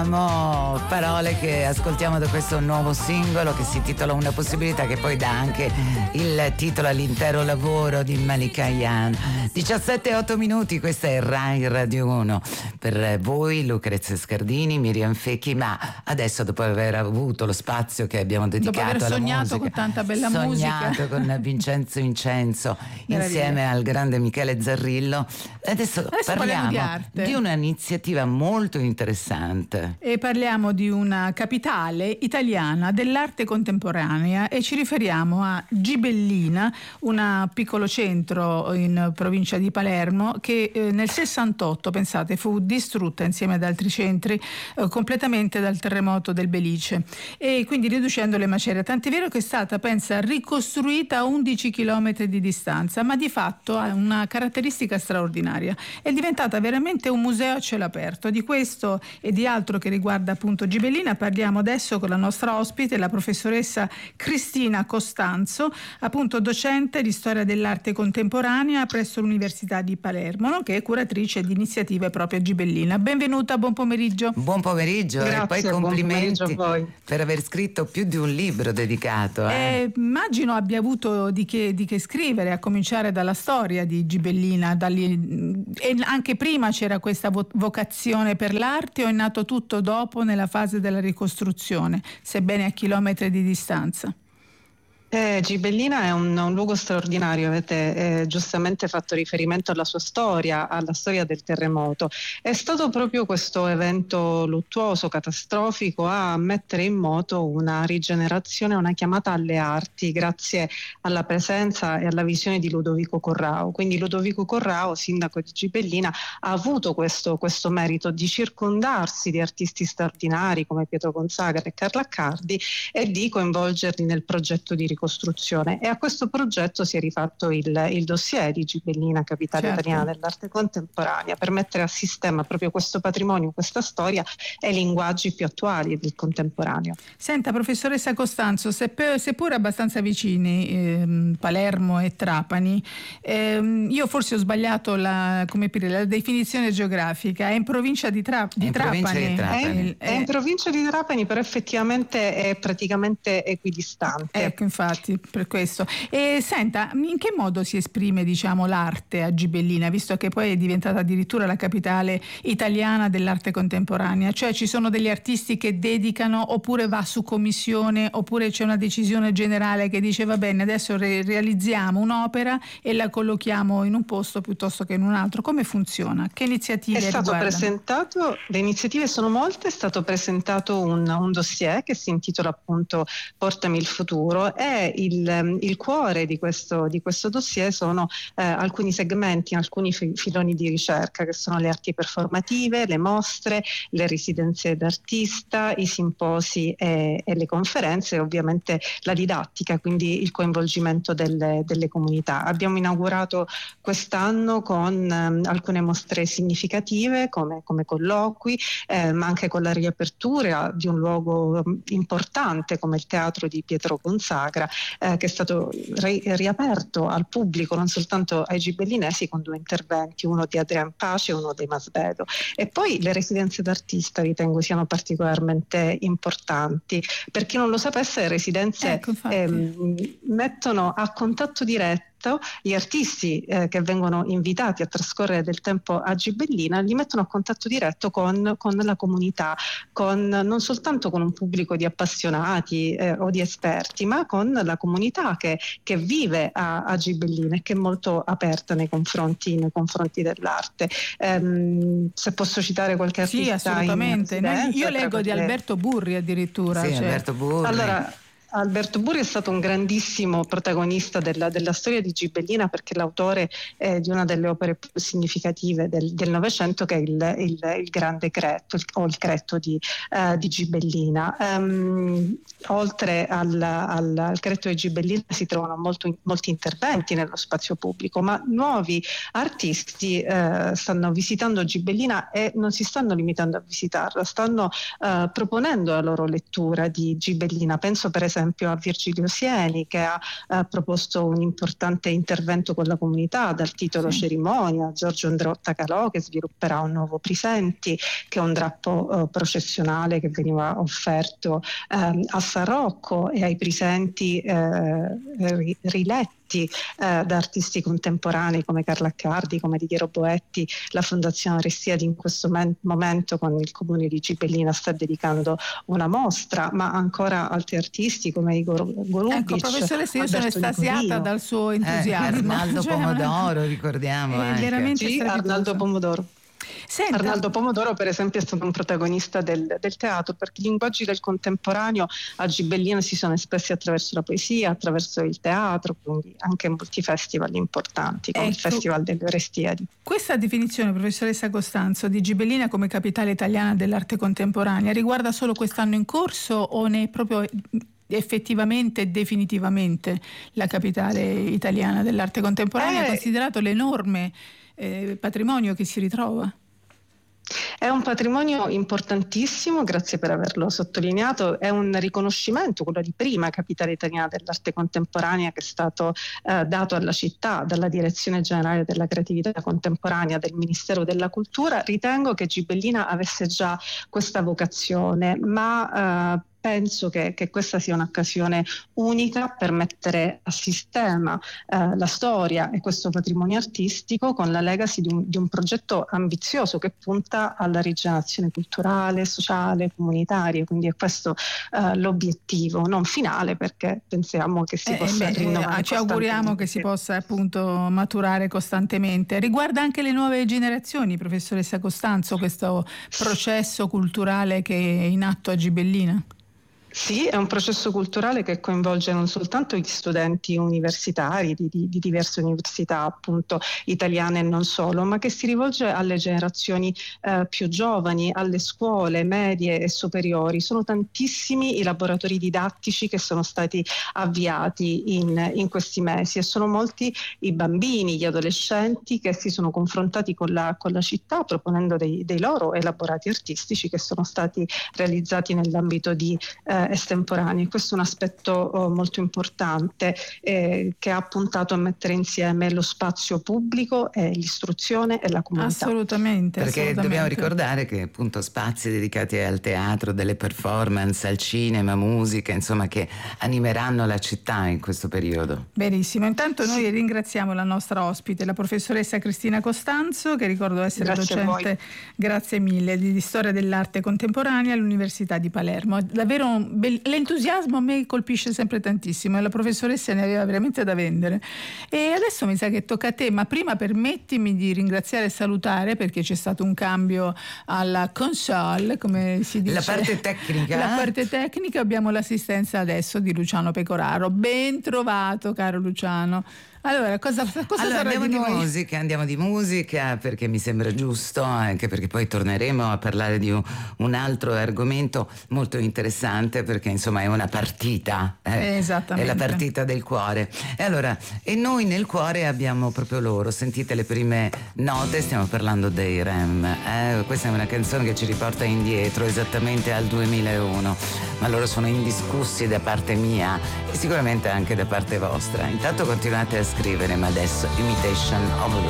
Ritroviamo parole che ascoltiamo da questo nuovo singolo che si intitola Una possibilità, che poi dà anche il titolo all'intero lavoro di Malika Ayane. 17:08, questa è Rai Radio 1. Per voi Lucrezia Scardini, Miriam Fecchi, ma adesso, dopo aver avuto lo spazio che abbiamo dedicato alla musica, dopo aver sognato con tanta bella musica, con Vincenzo Incenso insieme al grande Michele Zarrillo, adesso parliamo di un'iniziativa molto interessante. E parliamo di una capitale italiana dell'arte contemporanea e ci riferiamo a Gibellina, un piccolo centro in provincia di Palermo che nel 68, pensate, fu distrutta insieme ad altri centri completamente dal terremoto del Belice, e quindi riducendo le macerie, tant'è vero che è stata, pensa, ricostruita a 11 chilometri di distanza, ma di fatto ha una caratteristica straordinaria: è diventata veramente un museo a cielo aperto. Di questo e di altro che riguarda appunto Gibellina parliamo adesso con la nostra ospite, la professoressa Cristina Costanzo, appunto docente di storia dell'arte contemporanea presso l'Università di Palermo, nonché curatrice di iniziative proprio a Gibellina. Benvenuta, buon pomeriggio. Buon pomeriggio. Grazie, e poi complimenti a voi per aver scritto più di un libro dedicato. Immagino abbia avuto di che scrivere, a cominciare dalla storia di Gibellina, e anche prima c'era questa vocazione per l'arte, o è nato tutto dopo, nella fase della ricostruzione, sebbene a chilometri di distanza? Gibellina è un luogo straordinario, avete giustamente fatto riferimento alla sua storia, alla storia del terremoto. È stato proprio questo evento luttuoso, catastrofico, a mettere in moto una rigenerazione, una chiamata alle arti, grazie alla presenza e alla visione di Ludovico Corrao. Quindi Ludovico Corrao, sindaco di Gibellina, ha avuto questo merito di circondarsi di artisti straordinari come Pietro Consagra e Carlo Accardi e di coinvolgerli nel progetto di ricostruzione. E a questo progetto si è rifatto il dossier di Gibellina, capitale italiana dell'arte contemporanea, per mettere a sistema proprio questo patrimonio, questa storia e i linguaggi più attuali del contemporaneo. Senta, professoressa Costanzo, seppur abbastanza vicini Palermo e Trapani, io forse ho sbagliato la definizione geografica. È in provincia di Trapani. È in provincia di Trapani, però effettivamente è praticamente equidistante. Ecco, infatti, per questo. E senta, in che modo si esprime, diciamo, l'arte a Gibellina, visto che poi è diventata addirittura la capitale italiana dell'arte contemporanea? Cioè, ci sono degli artisti che dedicano, oppure va su commissione, oppure c'è una decisione generale che dice va bene, adesso realizziamo un'opera e la collochiamo in un posto piuttosto che in un altro? Come funziona? Che iniziative riguardano? Le iniziative sono molte. È stato presentato un dossier che si intitola appunto Portami il futuro, e il cuore di questo dossier sono alcuni segmenti, alcuni filoni di ricerca, che sono le arti performative, le mostre, le residenze d'artista, i simposi e le conferenze, e ovviamente la didattica, quindi il coinvolgimento delle comunità. Abbiamo inaugurato quest'anno con alcune mostre significative come colloqui, ma anche con la riapertura di un luogo importante come il teatro di Pietro Consagra, che è stato riaperto al pubblico, non soltanto ai gibellinesi, con 2 interventi, uno di Adrian Pace e uno di Masvedo. E poi le residenze d'artista ritengo siano particolarmente importanti. Per chi non lo sapesse, le residenze mettono a contatto diretto gli artisti che vengono invitati a trascorrere del tempo a Gibellina, li mettono a contatto diretto con la comunità, non soltanto con un pubblico di appassionati o di esperti, ma con la comunità che vive a Gibellina e che è molto aperta nei confronti dell'arte. Se posso citare qualche artista? Sì, assolutamente. Io leggo di Alberto Burri addirittura. Sì, Alberto Burri. Allora, Alberto Burri è stato un grandissimo protagonista della storia di Gibellina, perché è l'autore di una delle opere più significative del Novecento, che è il Grande Cretto, o il Cretto di Gibellina. Oltre al Cretto di Gibellina si trovano molti interventi nello spazio pubblico, ma nuovi artisti stanno visitando Gibellina e non si stanno limitando a visitarla, stanno proponendo la loro lettura di Gibellina. Penso per esempio esempio a Virgilio Sieni, che ha proposto un importante intervento con la comunità dal titolo Cerimonia, Giorgio Andreotta Calò, che svilupperà un nuovo Prisenti, che è un drappo processionale che veniva offerto a San Rocco e ai Prisenti riletti da artisti contemporanei come Carla Accardi, come Didiero Boetti. La Fondazione Arestiadi in questo momento con il comune di Gibellina sta dedicando una mostra, ma ancora altri artisti come Igor Golubic. Ecco, professoressa, io sono estasiata dal suo entusiasmo. Arnaldo Pomodoro, ricordiamo anche. Veramente sì, Arnaldo Pomodoro. Senta. Arnaldo Pomodoro per esempio è stato un protagonista del teatro, perché i linguaggi del contemporaneo a Gibellina si sono espressi attraverso la poesia, attraverso il teatro, quindi anche in molti festival importanti come il Festival delle Orestiadi. Questa definizione, professoressa Costanzo, di Gibellina come capitale italiana dell'arte contemporanea riguarda solo quest'anno in corso o ne è proprio effettivamente e definitivamente la capitale italiana dell'arte contemporanea, considerato l'enorme patrimonio che si ritrova? È un patrimonio importantissimo, grazie per averlo sottolineato, è un riconoscimento, quello di prima capitale italiana dell'arte contemporanea, che è stato dato alla città dalla Direzione Generale della Creatività Contemporanea del Ministero della Cultura. Ritengo che Gibellina avesse già questa vocazione, ma penso che questa sia un'occasione unica per mettere a sistema la storia e questo patrimonio artistico con la legacy di un progetto ambizioso che punta alla rigenerazione culturale, sociale, comunitaria. Quindi è questo l'obiettivo, non finale, perché pensiamo che si possa rinnovare. Ci auguriamo che si possa appunto maturare costantemente. Riguarda anche le nuove generazioni, professoressa Costanzo, questo processo culturale che è in atto a Gibellina? Sì, è un processo culturale che coinvolge non soltanto gli studenti universitari di diverse università appunto italiane e non solo, ma che si rivolge alle generazioni più giovani, alle scuole medie e superiori. Sono tantissimi i laboratori didattici che sono stati avviati in questi mesi e sono molti i bambini, gli adolescenti che si sono confrontati con la città proponendo dei loro elaborati artistici che sono stati realizzati nell'ambito di estemporanei. Questo è un aspetto molto importante che ha puntato a mettere insieme lo spazio pubblico e l'istruzione e la comunità. Assolutamente. Dobbiamo ricordare che appunto spazi dedicati al teatro, delle performance, al cinema, musica, insomma, che animeranno la città in questo periodo. Benissimo, intanto noi ringraziamo la nostra ospite, la professoressa Cristina Costanzo, che ricordo essere docente, grazie mille, di storia dell'arte contemporanea all'Università di Palermo. Davvero l'entusiasmo a me colpisce sempre tantissimo e la professoressa ne aveva veramente da vendere. E adesso mi sa che tocca a te, ma prima permettimi di ringraziare e salutare, perché c'è stato un cambio alla console, come si dice. La parte tecnica. La parte tecnica, abbiamo l'assistenza adesso di Luciano Pecoraro. Ben trovato, caro Luciano. Allora, cosa sarà andiamo di noi? Andiamo di musica perché mi sembra giusto, anche perché poi torneremo a parlare di un altro argomento molto interessante, perché insomma è una partita, Esattamente. È la partita del cuore. E noi nel cuore abbiamo proprio loro, sentite le prime note, stiamo parlando dei Rem. Questa è una canzone che ci riporta indietro esattamente al 2001, ma loro sono indiscussi da parte mia e sicuramente anche da parte vostra. Intanto continuate a scrivere, ma adesso Imitation of Love.